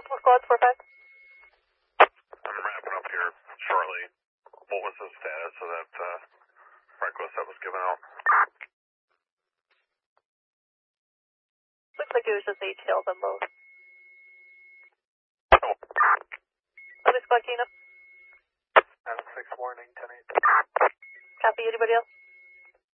Squad 4-5. I'm wrapping up here shortly. What was the status of that request that was given out? Looks like it was just ATL them both. Oh. Other Squad Kino. 6 warning, 10-8. Copy, anybody else?